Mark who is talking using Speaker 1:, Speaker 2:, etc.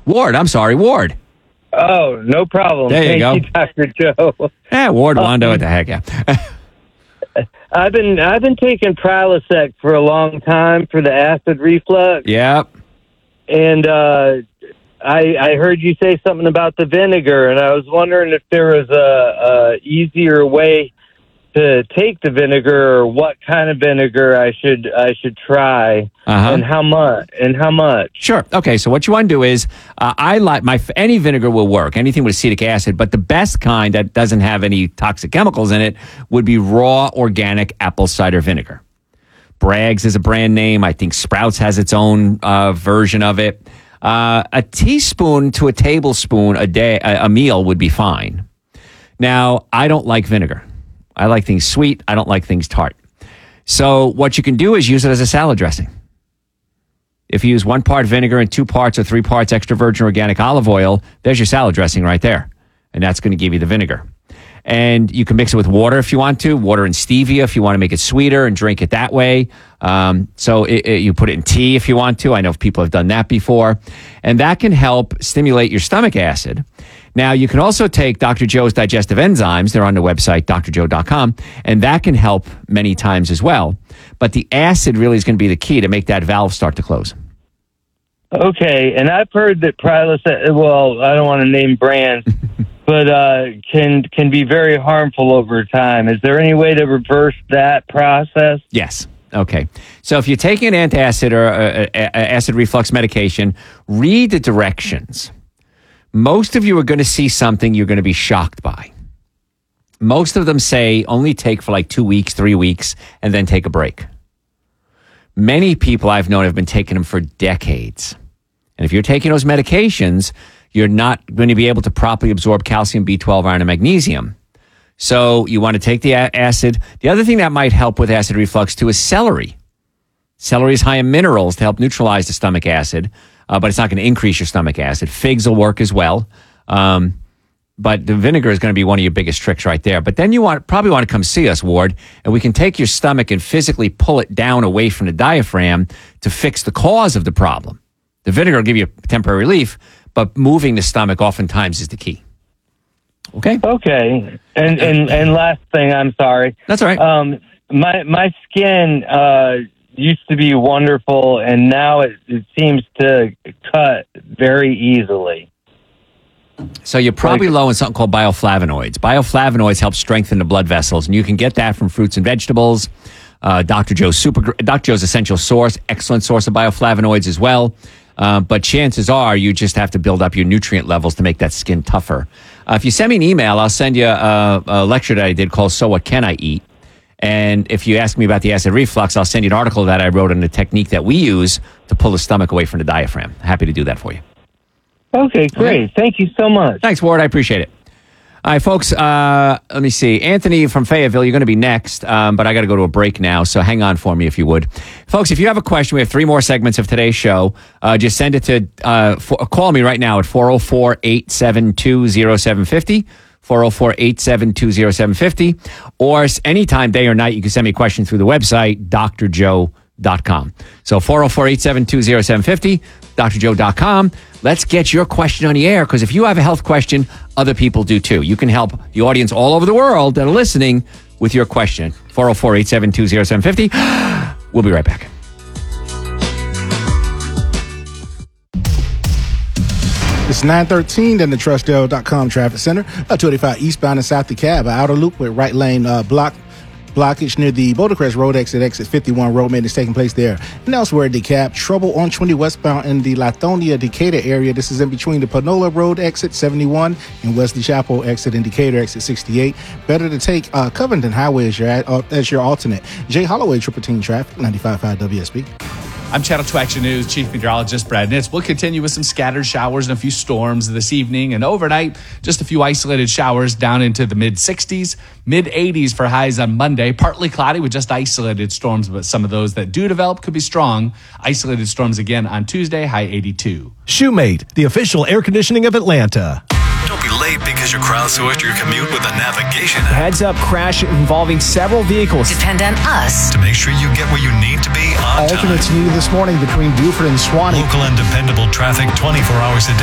Speaker 1: Ward, I'm sorry, Ward.
Speaker 2: Oh, no problem.
Speaker 1: There you
Speaker 2: Thank you, Dr. Joe.
Speaker 1: Yeah, Ward Wando, what the heck, yeah.
Speaker 2: I've been taking Prilosec for a long time for the acid reflux.
Speaker 1: Yep.
Speaker 2: And I heard you say something about the vinegar, and I was wondering if there was a easier way to take the vinegar, or what kind of vinegar I should try, and how much.
Speaker 1: Sure. Okay. So what you want to do is, I like any vinegar will work, anything with acetic acid, but the best kind that doesn't have any toxic chemicals in it would be raw organic apple cider vinegar. Bragg's is a brand name. I think Sprouts has its own version of it. A teaspoon to a tablespoon a meal would be fine. Now, I don't like vinegar. I like things sweet. I don't like things tart. So what you can do is use it as a salad dressing. If you use 1 part vinegar and 2 parts or 3 parts extra virgin organic olive oil, there's your salad dressing right there. And that's going to give you the vinegar. And you can mix it with water if you want to, water and stevia if you want to make it sweeter and drink it that way. So you put it in tea if you want to. I know people have done that before. And that can help stimulate your stomach acid. Now, you can also take Dr. Joe's digestive enzymes. They're on the website, drjoe.com, and that can help many times as well. But the acid really is going to be the key to make that valve start to close.
Speaker 2: Okay, and I've heard that Prilosec, well, I don't want to name brands, but can be very harmful over time. Is there any way to reverse that process?
Speaker 1: Yes. Okay. So if you're taking an antacid or acid reflux medication, read the directions. Most of you are going to see something you're going to be shocked by. Most of them say only take for like 2 weeks, 3 weeks, and then take a break. Many people I've known have been taking them for decades. And if you're taking those medications, you're not going to be able to properly absorb calcium, B12, iron, and magnesium. So you want to take the acid. The other thing that might help with acid reflux too is celery. Celery is high in minerals to help neutralize the stomach acid, but it's not going to increase your stomach acid. Figs will work as well. But the vinegar is going to be one of your biggest tricks right there. But then you probably want to come see us, Ward, and we can take your stomach and physically pull it down away from the diaphragm to fix the cause of the problem. The vinegar will give you temporary relief, but moving the stomach oftentimes is the key. Okay?
Speaker 2: Okay. And last thing, I'm sorry.
Speaker 1: That's all right.
Speaker 2: My skin used to be wonderful, and now it seems to cut very easily.
Speaker 1: So you're probably low in something called bioflavonoids. Bioflavonoids help strengthen the blood vessels, and you can get that from fruits and vegetables. Dr. Joe's Essential Source, excellent source of bioflavonoids as well. But chances are you just have to build up your nutrient levels to make that skin tougher. If you send me an email, I'll send you a lecture that I did called So What Can I Eat? And if you ask me about the acid reflux, I'll send you an article that I wrote on the technique that we use to pull the stomach away from the diaphragm. Happy to do that for you.
Speaker 2: Okay, great. Okay. Thank you so much.
Speaker 1: Thanks, Ward. I appreciate it. All right, folks, let me see. Anthony from Fayetteville, you're going to be next, but I got to go to a break now, so hang on for me if you would. Folks, if you have a question, we have 3 more segments of today's show. Just send it to, call me right now at 404-872-0750, 404-872-0750, or anytime, day or night, you can send me a question through the website, drjoe.com. So 404-872-0750, drjoe.com. Let's get your question on the air, because if you have a health question, other people do too. You can help the audience all over the world that are listening with your question. 404-872-0750. We'll be right back.
Speaker 3: It's 9:13 in the TrustDale.com traffic center. 285 eastbound and south DeKalb, outer loop with right lane blockage near the Boulder Crest Road exit 51 road maintenance taking place there. And elsewhere, DeKalb, trouble on 20 westbound in the Lithonia Decatur area. This is in between the Panola Road exit 71 and Wesley Chapel exit in Decatur exit 68. Better to take Covington Highway as your alternate. Jay Holloway, Triple Team Traffic, 95.5 WSB.
Speaker 4: I'm Channel 2 Action News Chief Meteorologist Brad Nitz. We'll continue with some scattered showers and a few storms this evening and overnight. Just a few isolated showers down into the mid-60s, mid-80s for highs on Monday. Partly cloudy with just isolated storms, but some of those that do develop could be strong. Isolated storms again on Tuesday, high 82.
Speaker 5: Shoemate, the official air conditioning of Atlanta.
Speaker 6: Don't be late because you crowdsourced your commute with a navigation app.
Speaker 7: Heads-up crash involving several vehicles.
Speaker 8: Depend on us
Speaker 6: to make sure you get where you need to be on time.
Speaker 5: Alternates needed this morning between Buford and Swanee.
Speaker 6: Local and dependable traffic 24 hours a day.